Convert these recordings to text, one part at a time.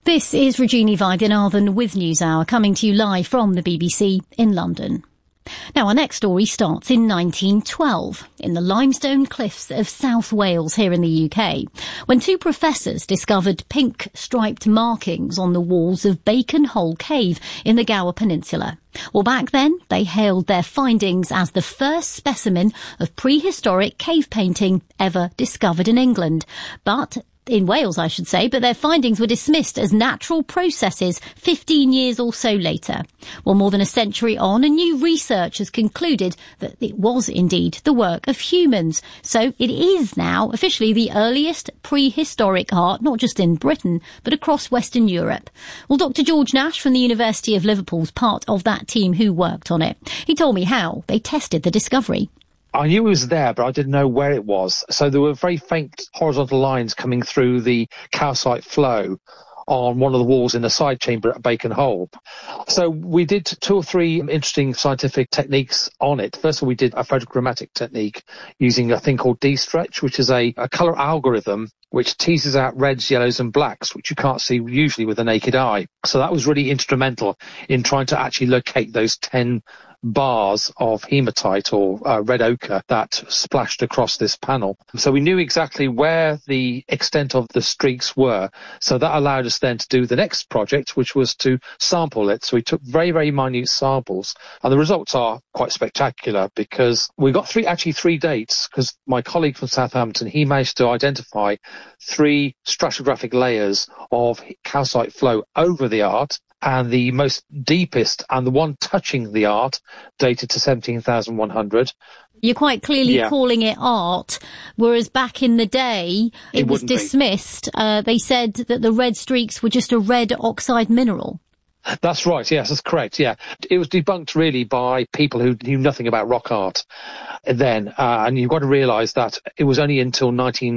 This is Regina Vaidyanathan with NewsHour, coming to you live from the BBC in London. Now, our next story starts in 1912 in the limestone cliffs of South Wales here in the UK, when two professors discovered pink striped markings on the walls of Bacon Hole Cave in the Gower Peninsula. Well, back then, they hailed their findings as the first specimen of prehistoric cave painting ever discovered in England. In Wales, I should say, but their findings were dismissed as natural processes 15 years or so later. Well, more than a century on, a new research has concluded that it was indeed the work of humans. So it is now officially the earliest prehistoric art, not just in Britain, but across Western Europe. Well, Dr. George Nash from the University of Liverpool is part of that team who worked on it. He told me how they tested the discovery. I knew it was there, but I didn't know where it was. So there were very faint horizontal lines coming through the calcite flow on one of the walls in the side chamber at Bacon Hole. So we did 2 or 3 interesting scientific techniques on it. First of all, we did a photogrammetric technique using a thing called D-stretch, which is a colour algorithm which teases out reds, yellows and blacks, which you can't see usually with the naked eye. So that was really instrumental in trying to actually locate those 10 bars of hematite or red ochre that splashed across this panel. So we knew exactly where the extent of the streaks were. So that allowed us then to do the next project, which was to sample it. So we took very, very minute samples, and the results are quite spectacular because we got three dates, because my colleague from Southampton, he managed to identify 3 stratigraphic layers of calcite flow over the art, and the most deepest and the one touching the art dated to 17,100. You're quite clearly calling it art, whereas back in the day it was dismissed. They said that the red streaks were just a red oxide mineral. That's right, yes, that's correct, yeah. It was debunked really by people who knew nothing about rock art then, and you've got to realise that it was only until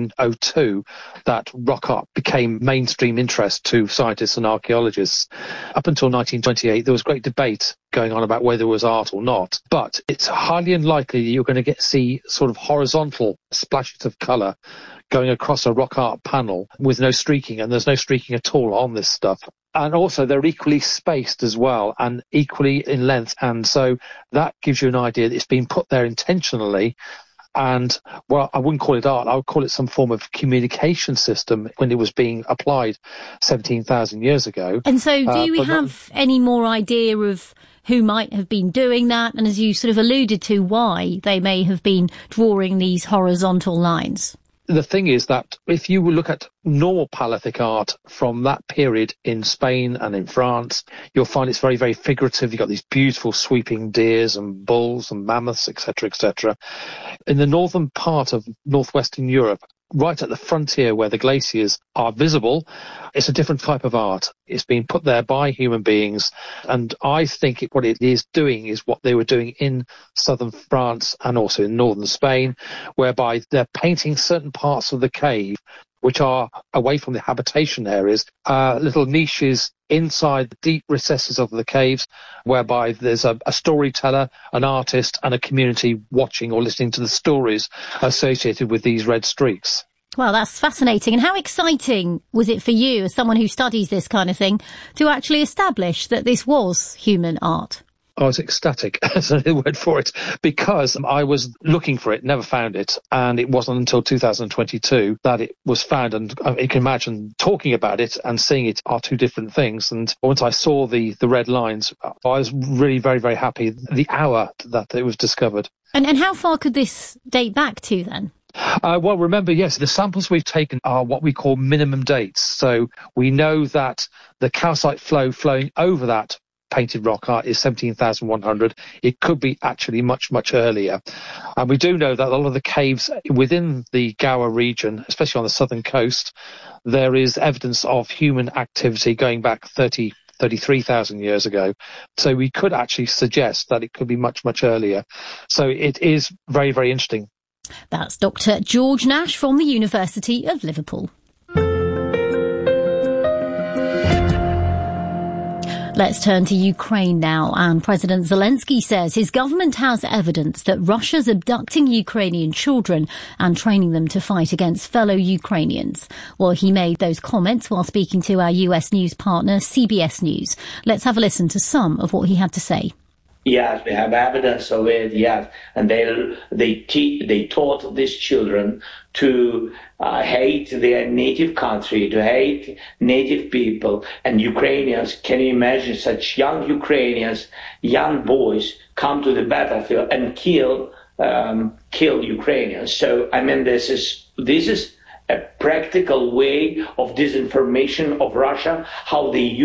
1902 that rock art became mainstream interest to scientists and archaeologists. Up until 1928, there was great debate going on about whether it was art or not, but it's highly unlikely you're going to see sort of horizontal splashes of colour going across a rock art panel with no streaking, and there's no streaking at all on this stuff. And also they're equally spaced as well and equally in length. And so that gives you an idea that it's been put there intentionally. And, well, I wouldn't call it art. I would call it some form of communication system when it was being applied 17,000 years ago. And so do we have any more idea of who might have been doing that? And as you sort of alluded to, why they may have been drawing these horizontal lines? The thing is that if you look at normal Paleolithic art from that period in Spain and in France, you'll find it's very, very figurative. You've got these beautiful sweeping deers and bulls and mammoths, etc., etc. In the northern part of northwestern Europe, right at the frontier where the glaciers are visible, it's a different type of art. It's been put there by human beings, and I think what it is doing is what they were doing in southern France and also in northern Spain, whereby they're painting certain parts of the cave which are away from the habitation areas, little niches inside the deep recesses of the caves, whereby there's a storyteller, an artist, and a community watching or listening to the stories associated with these red streaks. Well, that's fascinating. And how exciting was it for you, as someone who studies this kind of thing, to actually establish that this was human art? I was ecstatic, that's the word for it, because I was looking for it, never found it, and it wasn't until 2022 that it was found. And you can imagine talking about it and seeing it are two different things. And once I saw the red lines, I was really very, very happy the hour that it was discovered. And how far could this date back to then? Well, remember, yes, the samples we've taken are what we call minimum dates. So we know that the calcite flow flowing over that painted rock art is 17,100. It could be actually much, much earlier. And we do know that a lot of the caves within the Gower region, especially on the southern coast, there is evidence of human activity going back 33,000 years ago. So we could actually suggest that it could be much, much earlier. So it is very, very interesting. That's Dr. George Nash from the University of Liverpool. Let's turn to Ukraine now, and President Zelensky says his government has evidence that Russia's abducting Ukrainian children and training them to fight against fellow Ukrainians. Well, he made those comments while speaking to our US news partner, CBS News. Let's have a listen to some of what he had to say. Yes, we have evidence of it, yes. And they taught these children to hate their native country, to hate native people. And Ukrainians, can you imagine such young Ukrainians, young boys, come to the battlefield and kill Ukrainians? So, I mean, this is a practical way of disinformation of Russia, how they